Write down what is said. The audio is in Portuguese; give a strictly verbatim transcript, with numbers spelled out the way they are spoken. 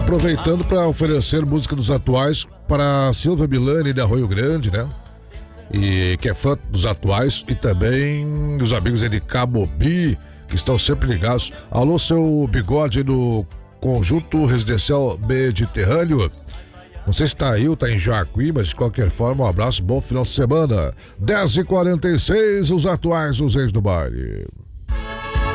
Aproveitando para oferecer música dos atuais para Silvia Milani de Arroio Grande, né? E que é fã dos atuais, e também dos amigos aí de Camobi, que estão sempre ligados. Alô, seu bigode no Conjunto Residencial Mediterrâneo. Não sei se tá aí ou tá em Jacuí, mas de qualquer forma, um abraço, bom final de semana. dez e quarenta e seis, os atuais, os ex do baile.